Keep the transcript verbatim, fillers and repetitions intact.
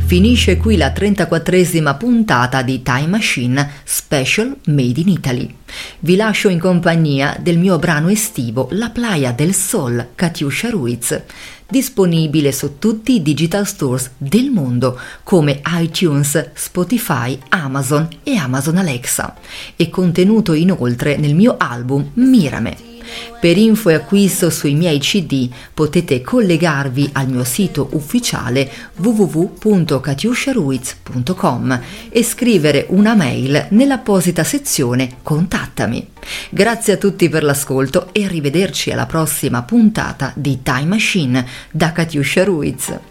Finisce qui la trentaquattresima puntata di Time Machine Special Made in Italy. Vi lascio in compagnia del mio brano estivo La Playa del Sol, Katiuscia Ruiz, disponibile su tutti i digital stores del mondo come iTunes, Spotify, Amazon e Amazon Alexa, e contenuto inoltre nel mio album Mirame. Per info e acquisto sui miei C D potete collegarvi al mio sito ufficiale w w w punto katiuscia ruiz punto com e scrivere una mail nell'apposita sezione Contattami. Grazie a tutti per l'ascolto e arrivederci alla prossima puntata di Time Machine da Katiuscia Ruiz.